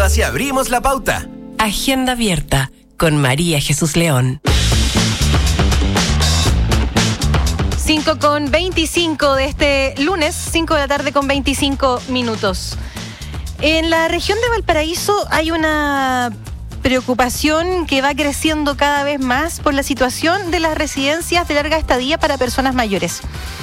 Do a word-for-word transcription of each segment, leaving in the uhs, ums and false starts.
y abrimos la pauta. Agenda abierta con María Jesús León. cinco con veinticinco de este lunes, cinco de la tarde con veinticinco minutos. En la región de Valparaíso hay una preocupación que va creciendo cada vez más por la situación de las residencias de larga estadía para personas mayores.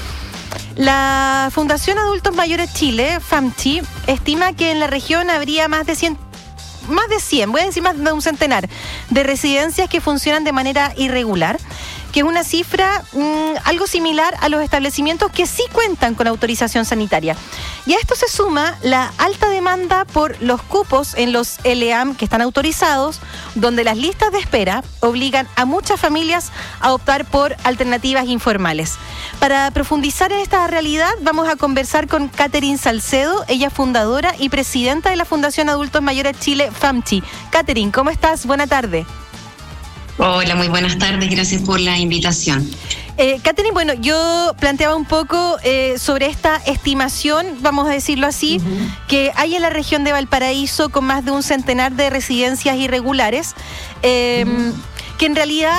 La Fundación Adultos Mayores Chile, FAMCHI, estima que en la región habría más de cien, más de cien, voy a decir más de un centenar, de residencias que funcionan de manera irregular, que es una cifra mmm, algo similar a los establecimientos que sí cuentan con autorización sanitaria. Y a esto se suma la alta demanda por los cupos en los L E A M que están autorizados, donde las listas de espera obligan a muchas familias a optar por alternativas informales. Para profundizar en esta realidad, vamos a conversar con Catherine Salcedo, ella es fundadora y presidenta de la Fundación Adultos Mayores Chile, FAMCHI. Catherine, ¿cómo estás? Buena tarde. Hola, muy buenas tardes, gracias por la invitación. Eh, Catherine, bueno, yo planteaba un poco eh, sobre esta estimación, vamos a decirlo así, uh-huh. que hay en la región de Valparaíso con más de un centenar de residencias irregulares, eh, uh-huh. que en realidad,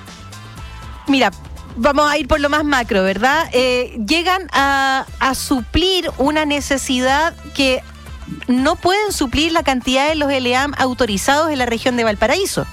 mira, vamos a ir por lo más macro, ¿verdad? Eh, llegan a, a suplir una necesidad que no pueden suplir la cantidad de los L E A M autorizados en la región de Valparaíso.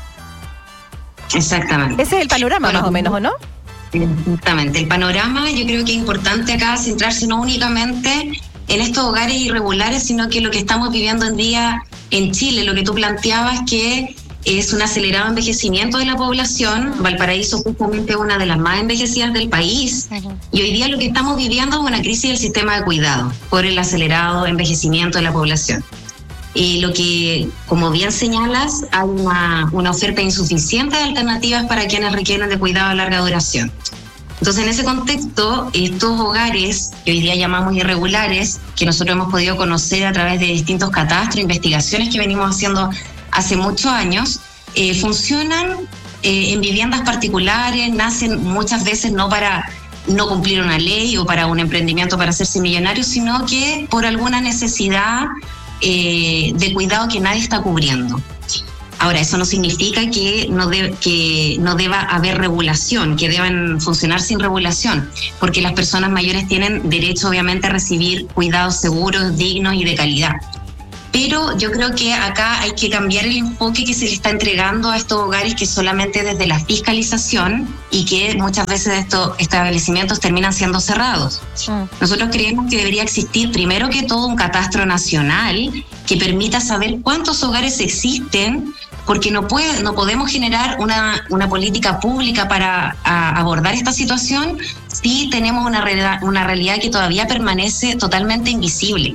Exactamente. Ese es el panorama, bueno, más o menos, ¿o no? Exactamente. El panorama, yo creo que es importante acá centrarse no únicamente en estos hogares irregulares, sino que lo que estamos viviendo en día en Chile, lo que tú planteabas, que es un acelerado envejecimiento de la población. Valparaíso justamente es una de las más envejecidas del país. Uh-huh. Y hoy día lo que estamos viviendo es una crisis del sistema de cuidado por el acelerado envejecimiento de la población. Y lo que, como bien señalas, hay una, una oferta insuficiente de alternativas para quienes requieren de cuidado a larga duración. Entonces, en ese contexto, estos hogares que hoy día llamamos irregulares, que nosotros hemos podido conocer a través de distintos catastros, investigaciones que venimos haciendo hace muchos años, eh, funcionan eh, en viviendas particulares, nacen muchas veces no para no cumplir una ley o para un emprendimiento para hacerse millonario, sino que por alguna necesidad Eh, de cuidado que nadie está cubriendo. Ahora, eso no significa que no, de, que no deba haber regulación, que deban funcionar sin regulación, porque las personas mayores tienen derecho, obviamente, a recibir cuidados seguros, dignos y de calidad. Pero yo creo que acá hay que cambiar el enfoque que se le está entregando a estos hogares, que solamente desde la fiscalización, y que muchas veces estos establecimientos terminan siendo cerrados. Mm. Nosotros creemos que debería existir primero que todo un catastro nacional que permita saber cuántos hogares existen, porque no puede, no podemos generar una, una política pública para a, abordar esta situación si tenemos una, una realidad que todavía permanece totalmente invisible.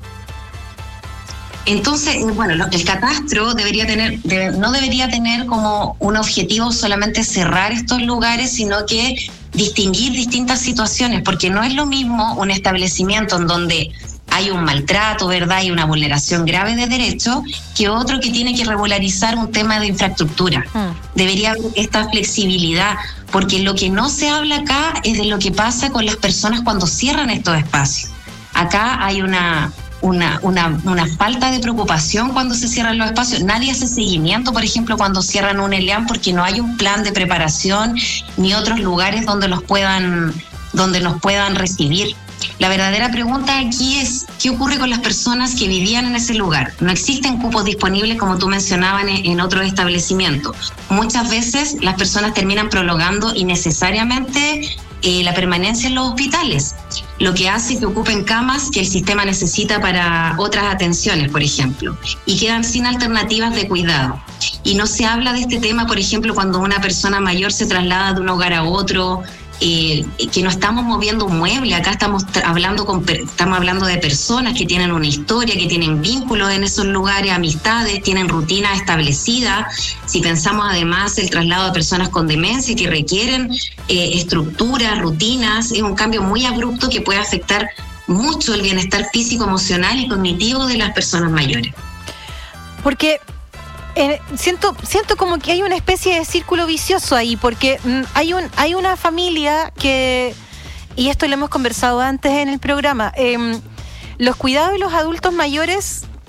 Entonces, bueno, el catastro debería tener, debe, no debería tener como un objetivo solamente cerrar estos lugares, sino que distinguir distintas situaciones, porque no es lo mismo un establecimiento en donde hay un maltrato, ¿verdad?, y una vulneración grave de derechos, que otro que tiene que regularizar un tema de infraestructura. Mm. Debería haber esta flexibilidad, porque lo que no se habla acá es de lo que pasa con las personas cuando cierran estos espacios. Acá hay una... Una, una, una falta de preocupación cuando se cierran los espacios. Nadie hace seguimiento, por ejemplo, cuando cierran un L E A M, porque no hay un plan de preparación ni otros lugares donde los puedan, donde nos puedan recibir. La verdadera pregunta aquí es, ¿qué ocurre con las personas que vivían en ese lugar? No existen cupos disponibles, como tú mencionabas, en, en otros establecimientos. Muchas veces las personas terminan prolongando innecesariamente eh, la permanencia en los hospitales, lo que hace que ocupen camas que el sistema necesita para otras atenciones, por ejemplo, y quedan sin alternativas de cuidado. Y no se habla de este tema, por ejemplo, cuando una persona mayor se traslada de un hogar a otro, eh, que no estamos moviendo un mueble. Acá estamos hablando con estamos hablando de personas que tienen una historia, que tienen vínculos en esos lugares, amistades, tienen rutinas establecidas. Si pensamos además el traslado de personas con demencia que requieren eh, estructuras, rutinas, es un cambio muy abrupto que puede afectar mucho el bienestar físico, emocional y cognitivo de las personas mayores. Porque eh, siento siento como que hay una especie de círculo vicioso ahí, porque mm, hay un hay una familia que, y esto lo hemos conversado antes en el programa, eh, los cuidados de los adultos mayores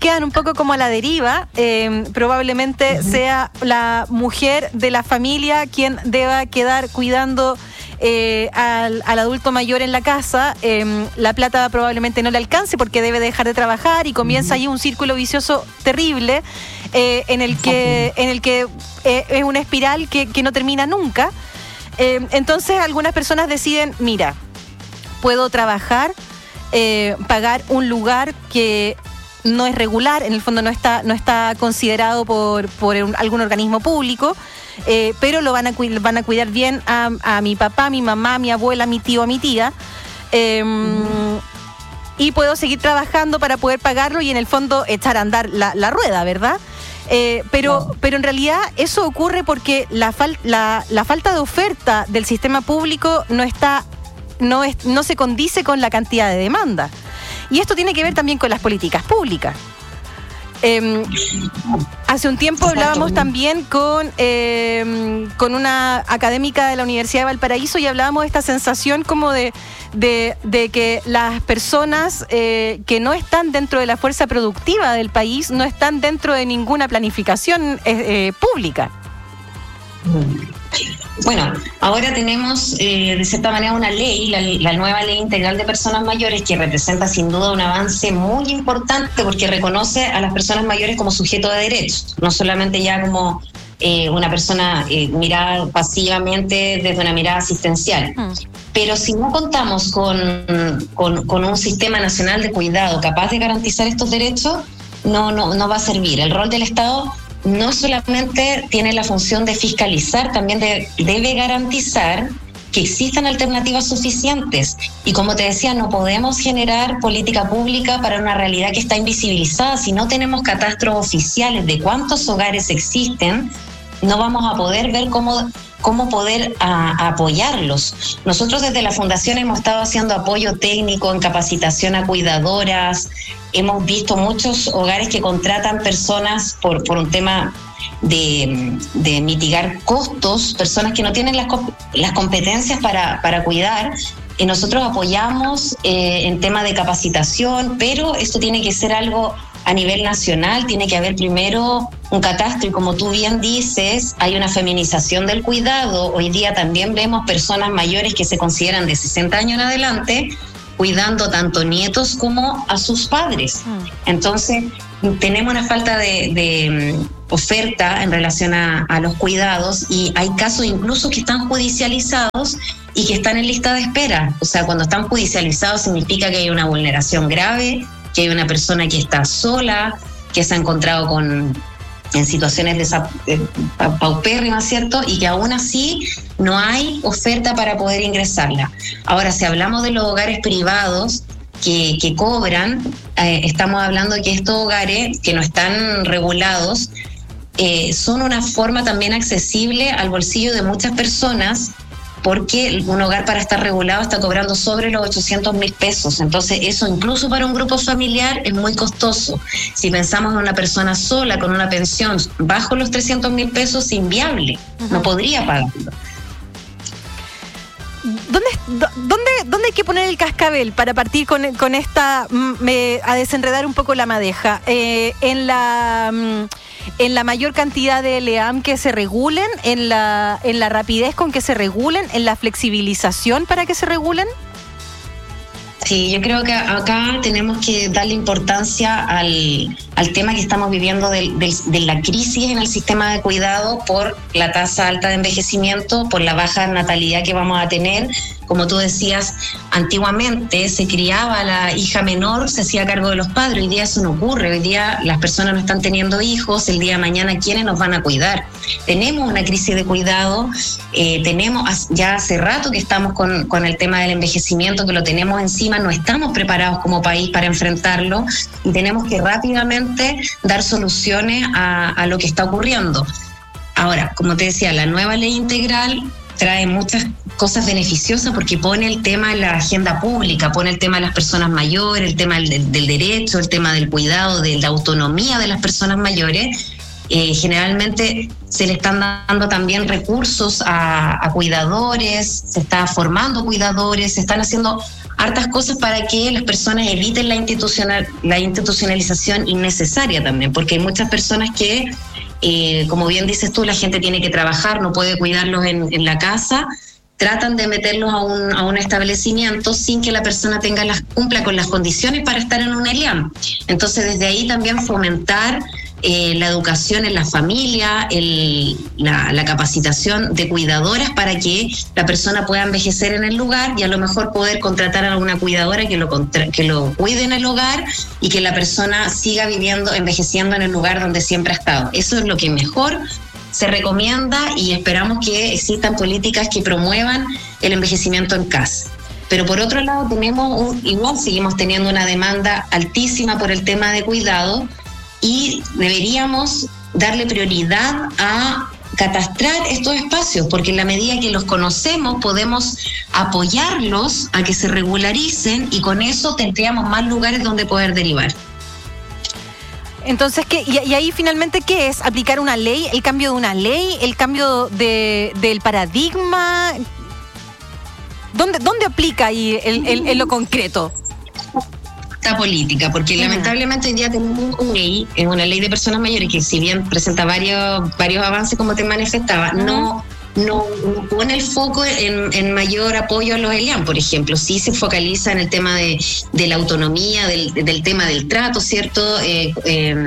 quedan un poco como a la deriva, eh, probablemente uh-huh. sea la mujer de la familia quien deba quedar cuidando eh, al, al adulto mayor en la casa. Eh, la plata probablemente no le alcance porque debe dejar de trabajar y comienza uh-huh. ahí un círculo vicioso terrible eh, en el que, en el que eh, es una espiral que, que no termina nunca. Eh, entonces algunas personas deciden, mira, puedo trabajar, eh, pagar un lugar que no es regular, en el fondo no está, no está considerado por, por un, algún organismo público, eh, pero lo van a, van a cuidar bien a, a mi papá, mi mamá, mi abuela, mi tío, a mi tía, eh, mm. y puedo seguir trabajando para poder pagarlo y en el fondo echar a andar la, la rueda, ¿verdad? Eh, pero, no. pero en realidad eso ocurre porque la, fal, la, la falta de oferta del sistema público no está, no, es, no se condice con la cantidad de demanda. Y esto tiene que ver también con las políticas públicas. Eh, hace un tiempo hablábamos también con, eh, con una académica de la Universidad de Valparaíso y hablábamos de esta sensación como de, de, de que las personas eh, que no están dentro de la fuerza productiva del país no están dentro de ninguna planificación eh, eh, pública. Bueno, ahora tenemos eh, de cierta manera una ley, la, la nueva Ley Integral de Personas Mayores, que representa sin duda un avance muy importante porque reconoce a las personas mayores como sujeto de derechos, no solamente ya como eh, una persona eh, mirada pasivamente desde una mirada asistencial. Mm. Pero si no contamos con, con, con un sistema nacional de cuidado capaz de garantizar estos derechos, no, no, no va a servir. El rol del Estado no solamente tiene la función de fiscalizar, también de, debe garantizar que existan alternativas suficientes. Y como te decía, no podemos generar política pública para una realidad que está invisibilizada. Si no tenemos catastros oficiales de cuántos hogares existen, no vamos a poder ver cómo, cómo poder a, a apoyarlos. Nosotros desde la Fundación hemos estado haciendo apoyo técnico en capacitación a cuidadoras. Hemos visto muchos hogares que contratan personas por, por un tema de, de mitigar costos, personas que no tienen las, las competencias para, para cuidar. Y nosotros apoyamos eh, en tema de capacitación, pero esto tiene que ser algo a nivel nacional, tiene que haber primero un catastro y como tú bien dices, hay una feminización del cuidado. Hoy día también vemos personas mayores que se consideran de sesenta años en adelante cuidando tanto nietos como a sus padres. Entonces, tenemos una falta de, de oferta en relación a, a los cuidados y hay casos incluso que están judicializados y que están en lista de espera. O sea, cuando están judicializados significa que hay una vulneración grave, que hay una persona que está sola, que se ha encontrado con en situaciones de eh, paupérrimas, ¿cierto? Y que aún así no hay oferta para poder ingresarla. Ahora, si hablamos de los hogares privados que, que cobran, eh, estamos hablando de que estos hogares que no están regulados eh, son una forma también accesible al bolsillo de muchas personas, porque un hogar para estar regulado está cobrando sobre los ochocientos mil pesos. Entonces eso incluso para un grupo familiar es muy costoso. Si pensamos en una persona sola con una pensión bajo los trescientos mil pesos, es inviable, uh-huh. no podría pagarlo. ¿Dónde, dónde, ¿Dónde hay que poner el cascabel para partir con, con esta, me, a desenredar un poco la madeja? Eh, en la... en la mayor cantidad de L E A M que se regulen, en la, en la rapidez con que se regulen, en la flexibilización para que se regulen? Sí, yo creo que acá tenemos que darle importancia al, al tema que estamos viviendo de, de, de la crisis en el sistema de cuidado por la tasa alta de envejecimiento, por la baja natalidad que vamos a tener. Como tú decías, antiguamente se criaba a la hija menor, se hacía cargo de los padres. Hoy día eso no ocurre. Hoy día las personas no están teniendo hijos. El día de mañana, ¿quiénes nos van a cuidar? Tenemos una crisis de cuidado. Eh, tenemos ya hace rato que estamos con, con el tema del envejecimiento, que lo tenemos encima. No estamos preparados como país para enfrentarlo y tenemos que rápidamente dar soluciones a, a lo que está ocurriendo. Ahora, como te decía, la nueva ley integral trae muchas cosas beneficiosas porque pone el tema en la agenda pública, pone el tema de las personas mayores, el tema del, del derecho, el tema del cuidado, de la autonomía de las personas mayores. Eh, generalmente se le están dando también recursos a, a cuidadores, se está formando cuidadores, se están haciendo hartas cosas para que las personas eviten la institucional, la institucionalización innecesaria también, porque hay muchas personas que, eh, como bien dices tú, la gente tiene que trabajar, no puede cuidarlos en, en la casa, tratan de meterlos a un, a un establecimiento sin que la persona tenga las, cumpla con las condiciones para estar en un ELIAM. Entonces, desde ahí también fomentar eh, la educación en la familia, el, la, la capacitación de cuidadoras para que la persona pueda envejecer en el lugar y a lo mejor poder contratar a alguna cuidadora que lo, contra, que lo cuide en el hogar y que la persona siga viviendo, envejeciendo en el lugar donde siempre ha estado. Eso es lo que mejor se recomienda y esperamos que existan políticas que promuevan el envejecimiento en casa. Pero por otro lado tenemos un, igual seguimos teniendo una demanda altísima por el tema de cuidado y deberíamos darle prioridad a catastrar estos espacios, porque en la medida que los conocemos podemos apoyarlos a que se regularicen y con eso tendríamos más lugares donde poder derivar. Entonces, ¿qué? Y, y ahí finalmente, ¿qué es? ¿Aplicar una ley? ¿El cambio de una ley? ¿El cambio de, del paradigma? ¿Dónde, dónde aplica ahí el, el, en lo concreto? Esta política, porque uh-huh. lamentablemente hoy día tenemos una ley, es una ley de personas mayores que si bien presenta varios, varios avances como te manifestaba, uh-huh. no... No, no pone el foco en, en mayor apoyo a los ELIAM, por ejemplo. Sí se focaliza en el tema de, de la autonomía, del, del tema del trato, ¿cierto? Eh, eh,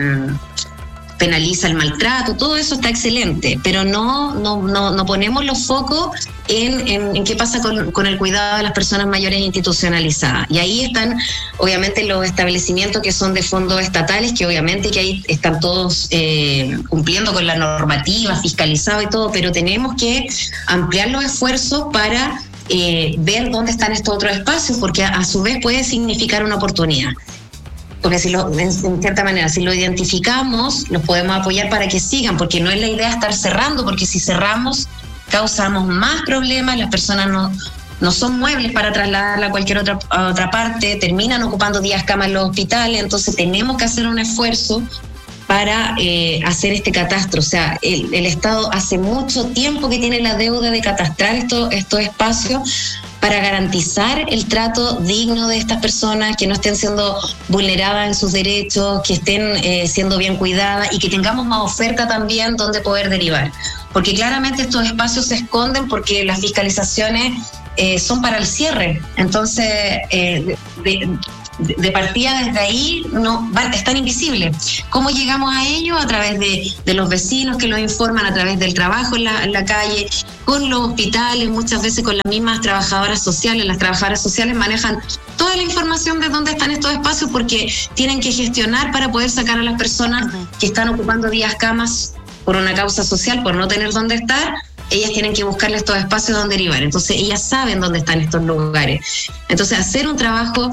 penaliza el maltrato, todo eso está excelente, pero no, no, no, no ponemos los focos en, en, en qué pasa con, con el cuidado de las personas mayores institucionalizadas. Y ahí están, obviamente, los establecimientos que son de fondos estatales, que obviamente que ahí están todos eh, cumpliendo con la normativa, fiscalizado y todo, pero tenemos que ampliar los esfuerzos para eh, ver dónde están estos otros espacios, porque a, a su vez puede significar una oportunidad. Porque si lo, en cierta manera, si lo identificamos, los podemos apoyar para que sigan, porque no es la idea estar cerrando, porque si cerramos, causamos más problemas, las personas no, no son muebles para trasladarla a cualquier otra, a otra parte, terminan ocupando días camas en los hospitales, entonces tenemos que hacer un esfuerzo para eh, hacer este catastro. O sea, el, el Estado hace mucho tiempo que tiene la deuda de catastrar estos, estos espacios para garantizar el trato digno de estas personas, que no estén siendo vulneradas en sus derechos, que estén eh, siendo bien cuidadas y que tengamos más oferta también donde poder derivar. Porque claramente estos espacios se esconden porque las fiscalizaciones eh, son para el cierre. Entonces, eh, de, de, de partida desde ahí no van, están invisibles. ¿Cómo llegamos a ellos? A través de, de los vecinos que los informan, a través del trabajo en la, en la calle, con los hospitales, muchas veces con las mismas trabajadoras sociales. Las trabajadoras sociales manejan toda la información de dónde están estos espacios porque tienen que gestionar para poder sacar a las personas que están ocupando días camas por una causa social, por no tener dónde estar. Ellas tienen que buscarle estos espacios donde derivar. Entonces ellas saben dónde están estos lugares. Entonces hacer un trabajo,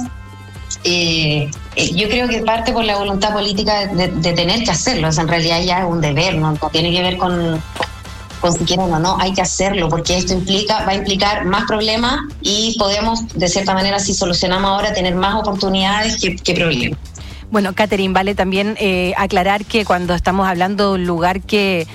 eh, eh, yo creo que parte por la voluntad política de, de tener que hacerlo. O sea, en realidad ya es un deber, no, no tiene que ver con, con si quieren o no, hay que hacerlo porque esto implica, va a implicar más problemas y podemos, de cierta manera, si solucionamos ahora, tener más oportunidades que, que problemas. Bueno, Catherine, vale también eh, aclarar que cuando estamos hablando de un lugar que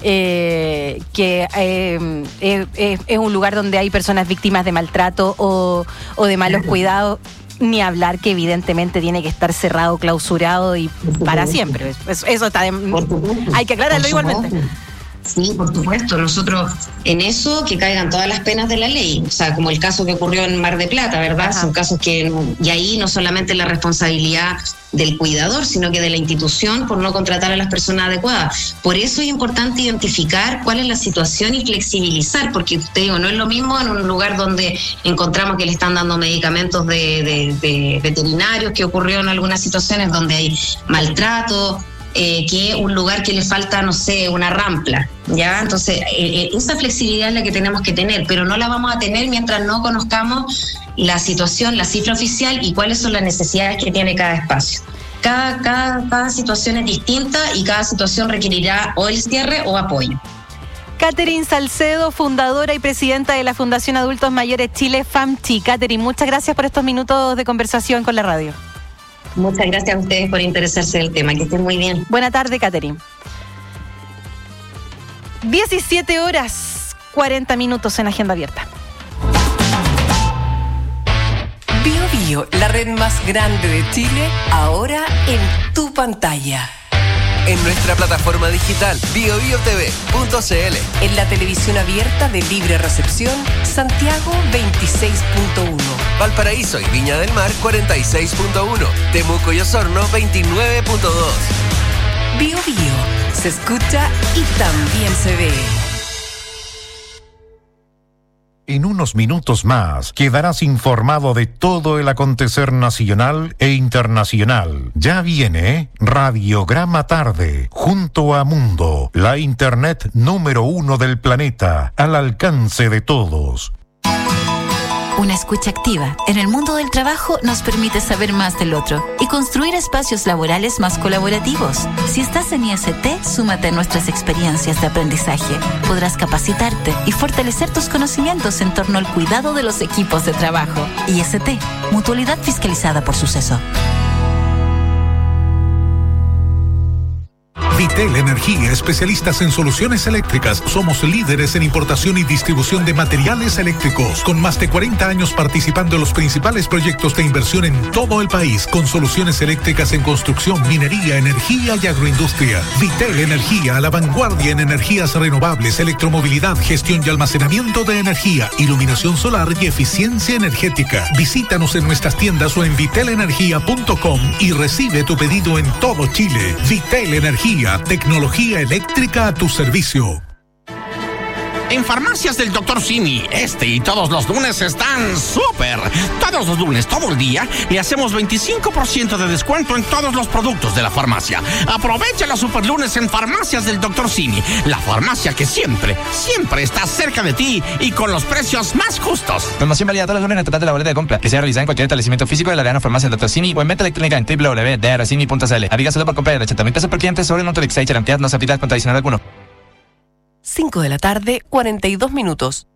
eh, que eh, eh, eh, es un lugar donde hay personas víctimas de maltrato o, o de malos cuidados, ni hablar que evidentemente tiene que estar cerrado, clausurado y para siempre. Eso, eso está de, hay que aclararlo igualmente. Sí, por supuesto. Nosotros en eso que caigan todas las penas de la ley. O sea, como el caso que ocurrió en Mar de Plata, ¿verdad? Ajá. Son casos que, y ahí no solamente la responsabilidad del cuidador, sino que de la institución por no contratar a las personas adecuadas. Por eso es importante identificar cuál es la situación y flexibilizar, porque te digo, no es lo mismo en un lugar donde encontramos que le están dando medicamentos de, de, de veterinarios, que ocurrió en algunas situaciones donde hay maltrato, Eh, que un lugar que le falta, no sé, una rampla, ¿ya? Entonces, eh, esa flexibilidad es la que tenemos que tener, pero no la vamos a tener mientras no conozcamos la situación, la cifra oficial y cuáles son las necesidades que tiene cada espacio. Cada, cada, cada situación es distinta y cada situación requerirá o el cierre o apoyo. Catherine Salcedo, fundadora y presidenta de la Fundación Adultos Mayores Chile, FAMCHI. Catherine, muchas gracias por estos minutos de conversación con la radio. Muchas gracias a ustedes por interesarse del tema. Que estén muy bien. Buena tarde, Catherine. diecisiete horas, cuarenta minutos en Agenda Abierta. Bio Bio, la red más grande de Chile, ahora en tu pantalla. En nuestra plataforma digital bio bio t v punto c l. En la televisión abierta de libre recepción, Santiago veintiséis punto uno. Valparaíso y Viña del Mar cuarenta y seis punto uno. Temuco y Osorno veintinueve punto dos. Bio Bio, se escucha y también se ve. En unos minutos más quedarás informado de todo el acontecer nacional e internacional. Ya viene Radiograma Tarde, junto a Mundo, la internet número uno del planeta, al alcance de todos. Una escucha activa en el mundo del trabajo nos permite saber más del otro y construir espacios laborales más colaborativos. Si estás en I S T, súmate a nuestras experiencias de aprendizaje. Podrás capacitarte y fortalecer tus conocimientos en torno al cuidado de los equipos de trabajo. I S T, Mutualidad Fiscalizada por Suceso. Vitel Energía, especialistas en soluciones eléctricas. Somos líderes en importación y distribución de materiales eléctricos, con más de cuarenta años participando en los principales proyectos de inversión en todo el país, con soluciones eléctricas en construcción, minería, energía y agroindustria. Vitel Energía, a la vanguardia en energías renovables, electromovilidad, gestión y almacenamiento de energía, iluminación solar y eficiencia energética. Visítanos en nuestras tiendas o en vitel energía punto com y recibe tu pedido en todo Chile. Vitel Energía, tecnología eléctrica a tu servicio. En Farmacias del doctor Simi, este y todos los lunes están súper. Todos los lunes, todo el día, le hacemos veinticinco por ciento de descuento en todos los productos de la farmacia. Aprovecha los super lunes en Farmacias del doctor Simi, la farmacia que siempre, siempre está cerca de ti y con los precios más justos. Promoción válida todos los lunes en total de la boleta de compra, que sea realizada en cualquier establecimiento físico de la Arena Farmacia del doctor Simi o en venta electrónica en doble u doble u doble u punto d r simi punto c l. Aplica solo por compra de ochenta mil pesos por cliente sobre un Autolix y garantía no se aplica contra adicional alguno. cinco de la tarde, cuarenta y dos minutos.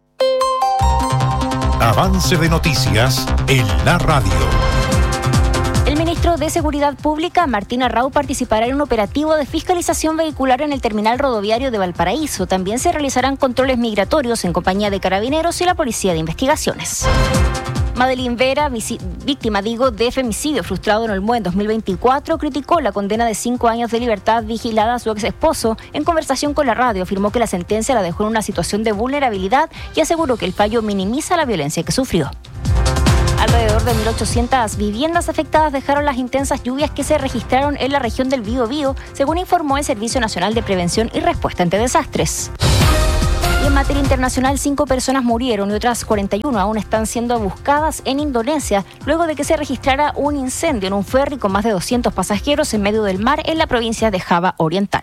Avance de noticias en la radio. El ministro de Seguridad Pública, Martín Arrau, participará en un operativo de fiscalización vehicular en el terminal rodoviario de Valparaíso. También se realizarán controles migratorios en compañía de carabineros y la Policía de Investigaciones. Madeline Vera, víctima, digo, de femicidio frustrado en Olmué en dos mil veinticuatro, criticó la condena de cinco años de libertad vigilada a su ex esposo. En conversación con la radio, afirmó que la sentencia la dejó en una situación de vulnerabilidad y aseguró que el fallo minimiza la violencia que sufrió. Alrededor de mil ochocientas viviendas afectadas dejaron las intensas lluvias que se registraron en la región del Biobío, según informó el Servicio Nacional de Prevención y Respuesta ante Desastres. Y en materia internacional, cinco personas murieron y otras cuarenta y uno aún están siendo buscadas en Indonesia, luego de que se registrara un incendio en un ferry con más de doscientos pasajeros en medio del mar en la provincia de Java Oriental.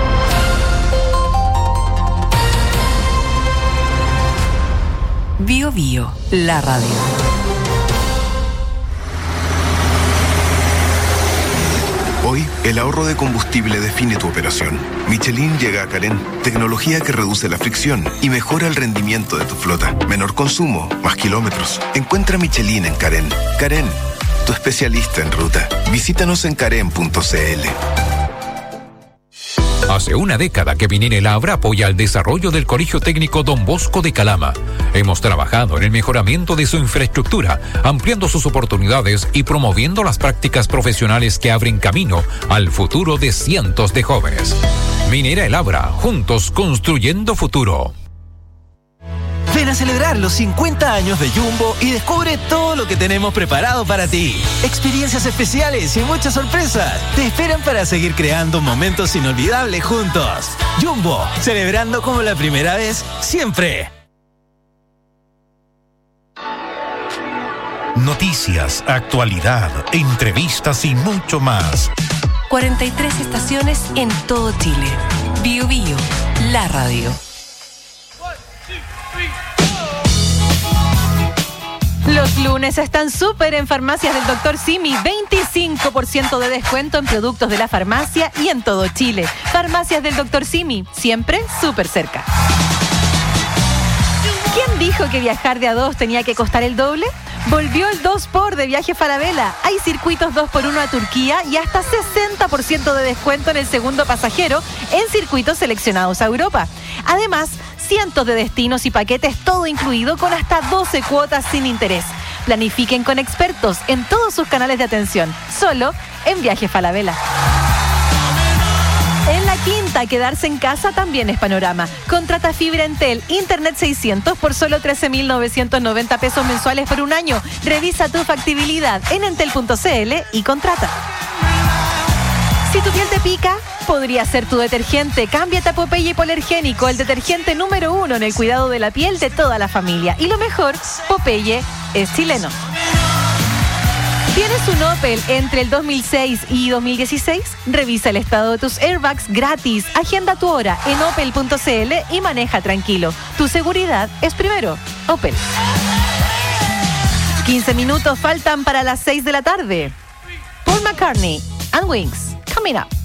Bio Bio, la radio. Hoy, el ahorro de combustible define tu operación. Michelin llega a Carén, tecnología que reduce la fricción y mejora el rendimiento de tu flota. Menor consumo, más kilómetros. Encuentra Michelin en Carén. Carén, tu especialista en ruta. Visítanos en carén punto c l. Hace una década que Minera Labra apoya el desarrollo del Colegio Técnico Don Bosco de Calama. Hemos trabajado en el mejoramiento de su infraestructura, ampliando sus oportunidades y promoviendo las prácticas profesionales que abren camino al futuro de cientos de jóvenes. Minera Labra, juntos construyendo futuro. Ven a celebrar los cincuenta años de Jumbo y descubre todo lo que tenemos preparado para ti. Experiencias especiales y muchas sorpresas te esperan para seguir creando momentos inolvidables juntos. Jumbo, celebrando como la primera vez, siempre. Noticias, actualidad, entrevistas y mucho más. cuarenta y tres estaciones en todo Chile. Bio Bio, la radio. Los lunes están súper en Farmacias del doctor Simi. veinticinco por ciento de descuento en productos de la farmacia y en todo Chile. Farmacias del doctor Simi, siempre súper cerca. ¿Quién dijo que viajar de a dos tenía que costar el doble? Volvió el dos por de Viaje Falabella. Hay circuitos dos por uno a Turquía y hasta sesenta por ciento de descuento en el segundo pasajero en circuitos seleccionados a Europa. Además, cientos de destinos y paquetes, todo incluido con hasta doce cuotas sin interés. Planifiquen con expertos en todos sus canales de atención, solo en Viaje Falabella. En La Quinta, quedarse en casa también es panorama. Contrata fibra Entel, Internet seiscientos por solo trece mil novecientos noventa pesos mensuales por un año. Revisa tu factibilidad en entel punto c l y contrata. Si tu piel te pica, podría ser tu detergente. Cámbiate a Popeye Hipoalergénico, el detergente número uno en el cuidado de la piel de toda la familia. Y lo mejor, Popeye es chileno. ¿Tienes un Opel entre el dos mil seis y dos mil dieciséis? Revisa el estado de tus airbags gratis. Agenda tu hora en opel punto c l y maneja tranquilo. Tu seguridad es primero. Opel. quince minutos faltan para las seis de la tarde. Paul McCartney and Wings. Coming up.